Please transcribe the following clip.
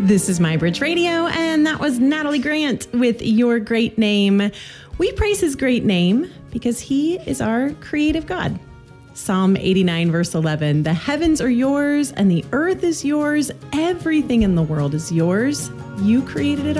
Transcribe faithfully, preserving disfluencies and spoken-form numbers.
This is My Bridge Radio, and that was Natalie Grant with Your Great Name. We praise his great name because he is our creative God. Psalm eighty-nine, verse eleven, the heavens are yours and the earth is yours. Everything in the world is yours. You created it